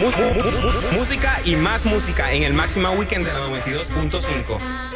Música y más música en el Máxima Weekend de la 92.5.